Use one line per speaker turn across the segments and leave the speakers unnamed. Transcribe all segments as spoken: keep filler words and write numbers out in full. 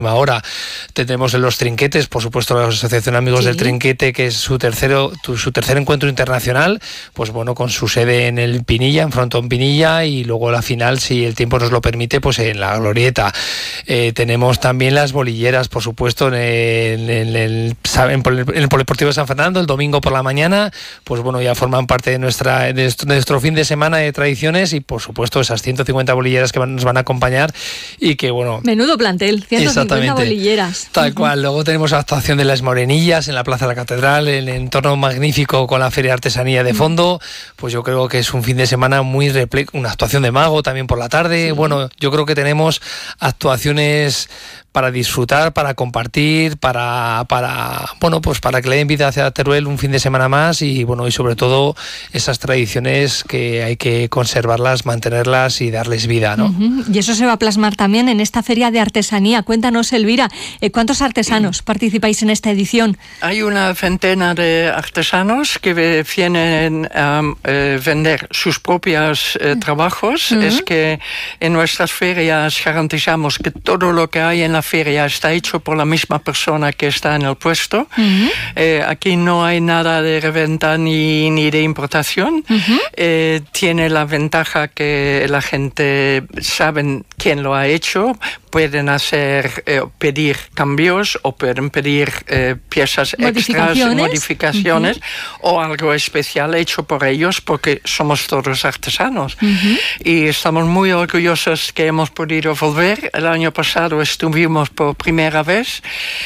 Ahora tendremos los trinquetes, por supuesto la Asociación Amigos sí. del Trinquete, que es su tercero tu, su tercer encuentro internacional, pues bueno, con su sede en el Pinilla, en Frontón Pinilla, y luego la final, si el tiempo nos lo permite, pues en la Glorieta. Eh, tenemos también las bolilleras, por supuesto, en el, en, el, en el Polideportivo de San Fernando, el domingo por la mañana, pues bueno, ya forman parte de, nuestra, de, nuestro, de nuestro fin de semana de tradiciones, y por supuesto esas ciento cincuenta bolilleras que van, nos van a acompañar, y que bueno...
Menudo plantel, ciento cincuenta bolilleras.
Tal cual. Luego tenemos la actuación de las Morenillas en la Plaza de la Catedral, el entorno magnífico con la Feria de Artesanía de fondo. Pues yo creo que es un fin de semana muy repleto. Una actuación de mago también por la tarde. Sí. Bueno, yo creo que tenemos actuaciones para disfrutar, para compartir, para, para bueno, pues para que le den vida hacia Teruel un fin de semana más, y bueno, y sobre todo esas tradiciones que hay que conservarlas, mantenerlas y darles vida, ¿no?
Uh-huh. Y eso se va a plasmar también en esta feria de artesanía. Cuéntanos, Elvira, ¿cuántos artesanos participáis en esta edición?
Hay una veintena de artesanos que vienen a eh, vender sus propios eh, trabajos. Uh-huh. Es que en nuestras ferias garantizamos que todo lo que hay en la feria está hecho por la misma persona que está en el puesto. Uh-huh. Eh, aquí no hay nada de reventa ni, ni de importación. Uh-huh. Eh, tiene la ventaja que la gente sabe quién lo ha hecho, pueden hacer, eh, pedir cambios o pueden pedir eh, piezas extras, modificaciones uh-huh. o algo especial hecho por ellos, porque somos todos artesanos. Uh-huh. Y estamos muy orgullosos que hemos podido volver. El año pasado estuvimos por primera vez,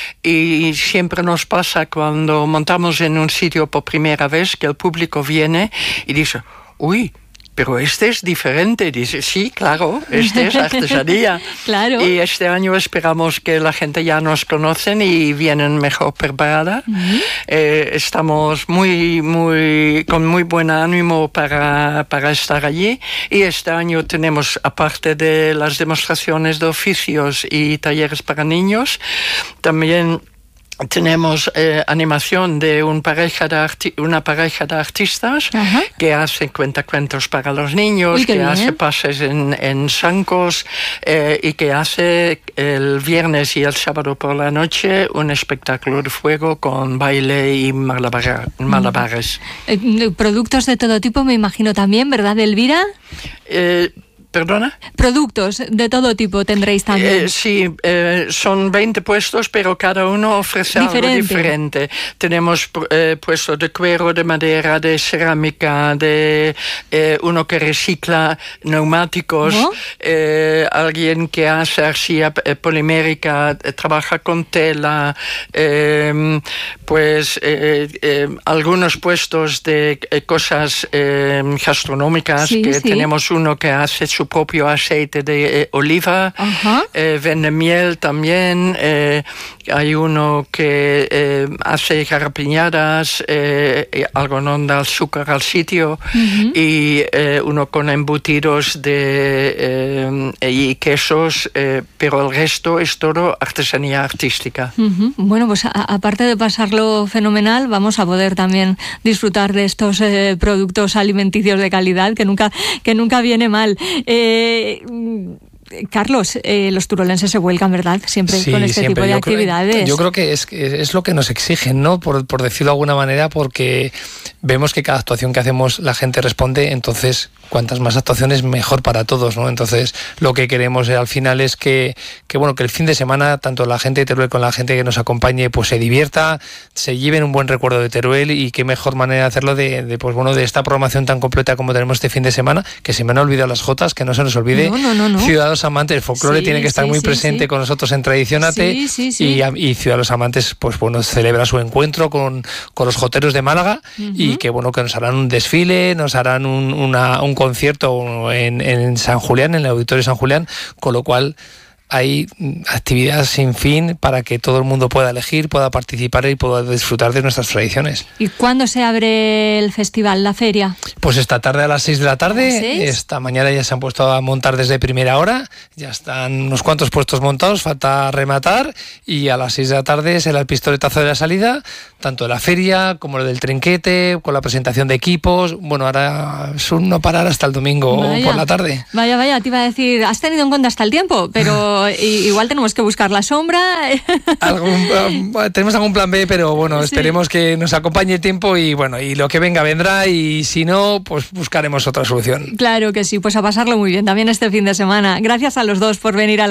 y siempre nos pasa cuando montamos en un sitio por primera vez que el público viene y dice, uy, pero este es diferente. Dice, sí, claro, este es artesanía.
Claro.
Y este año esperamos que la gente ya nos conoce y vienen mejor preparada. Uh-huh. Eh, estamos muy, muy, con muy buen ánimo para, para estar allí. Y este año tenemos, aparte de las demostraciones de oficios y talleres para niños, también tenemos eh, animación de un pareja de arti- una pareja de artistas uh-huh. que hace cuentacuentos para los niños, Uy, que bien. hace pases en, en zancos eh, y que hace el viernes y el sábado por la noche un espectáculo de fuego con baile y malabar- malabares.
Eh, productos de todo tipo, me imagino también, ¿verdad, Elvira?
Eh, ¿Perdona?
Productos de todo tipo tendréis también.
Eh, sí, eh, son veinte puestos, pero cada uno ofrece diferente. algo diferente. Tenemos eh, puestos de cuero, de madera, de cerámica, de eh, uno que recicla neumáticos, ¿no? eh, alguien que hace arcilla eh, polimérica, eh, trabaja con tela, eh, pues eh, eh, algunos puestos de eh, cosas eh, gastronómicas, sí, que sí. tenemos uno que hace su propio aceite de eh, oliva, uh-huh. eh, vende miel también, eh, hay uno que eh, hace garrapiñadas, eh, algodón de azúcar al sitio, uh-huh. y eh, uno con embutidos de eh, y quesos, eh, pero el resto es todo artesanía artística.
Uh-huh. Bueno, pues a, aparte de pasarlo fenomenal, vamos a poder también disfrutar de estos eh, productos alimenticios de calidad, que nunca, que nunca viene mal. Eh, Carlos, eh, los turolenses se vuelcan, ¿verdad? Siempre sí, con este siempre. tipo de
yo
actividades.
Creo, yo creo que es, es lo que nos exigen, ¿no? Por, por decirlo de alguna manera, porque vemos que cada actuación que hacemos la gente responde, entonces cuantas más actuaciones mejor para todos, ¿no? Entonces lo que queremos al final es que, que bueno, que el fin de semana tanto la gente de Teruel con la gente que nos acompañe pues se divierta, se lleven un buen recuerdo de Teruel, y qué mejor manera de hacerlo de, de pues bueno, de esta programación tan completa como tenemos este fin de semana, que se me han olvidado las jotas, que no se nos olvide.
No, no, no, no.
Ciudadanos amantes, el folclore sí, tiene que estar sí, muy sí, presente sí. con nosotros en Tradicionate,
sí, sí, sí.
y, y Ciudadanos amantes pues bueno, celebra su encuentro con, con los joteros de Málaga, uh-huh. y que bueno, que nos harán un desfile, nos harán un, una, un concierto en, en San Julián, en el Auditorio San Julián, con lo cual hay actividades sin fin para que todo el mundo pueda elegir, pueda participar y pueda disfrutar de nuestras tradiciones.
¿Y cuándo se abre el festival, la feria?
Pues esta tarde a las seis de la tarde. Esta mañana ya se han puesto a montar desde primera hora. Ya están unos cuantos puestos montados, falta rematar. Y a las seis de la tarde será el pistoletazo de la salida, tanto de la feria como lo del trinquete, con la presentación de equipos. Bueno, ahora es un no parar hasta el domingo vaya, por la tarde.
Vaya, vaya, te iba a decir, has tenido en cuenta hasta el tiempo, pero pero igual tenemos que buscar la sombra.
Algún, um, tenemos algún plan B, pero bueno,
sí.
esperemos que nos acompañe el tiempo y bueno, y lo que venga vendrá y si no, pues buscaremos otra solución.
Claro que sí, pues a pasarlo muy bien también este fin de semana. Gracias a los dos por venir a la